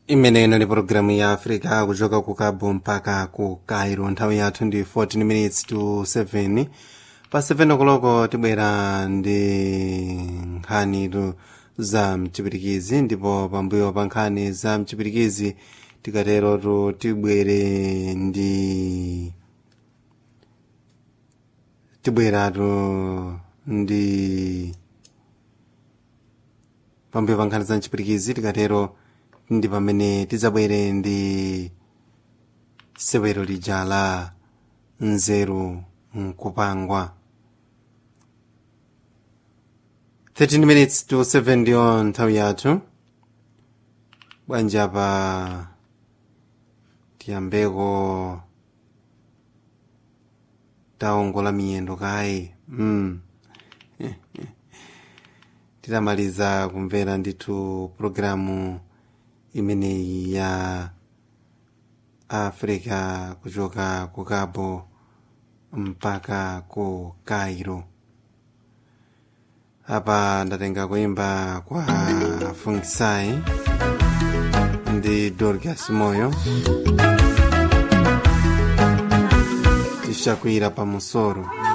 Imeneno ni programu ya Afrika kuchoka ku Cabo mpaka ku Cairo. Nthawi yathu ndi 14 minutes to 7. Pa 7 o'clock tibwera ndi nkhani za mchipirikizi, ndipo pambuyo pa nkhani za mchipirikizi tikatero tibweratu ndi pambuyo pa nkhani za mchipirikizi tikatero ndi pamene tidzabwere ndi sewero lija la nzeru nkupangwa. 13 minutes to 7 ndiyo nthawi yathu. Bwanji apa tiyambeko taongola miyendo kaye. Titamaliza kumvera ndithu programu imeneyi ya Afrika kuchoka ku Cabo mpaka ku Cairo. Apa ndatenga kuimba kwa Fungisai ndi Dorcas Moyo, tishakwira pa musoro.